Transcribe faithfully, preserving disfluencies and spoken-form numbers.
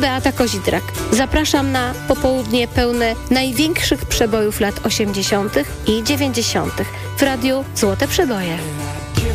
Beata Kozidrak. Zapraszam na popołudnie pełne największych przebojów lat osiemdziesiątych i dziewięćdziesiątych w radiu Złote Przeboje.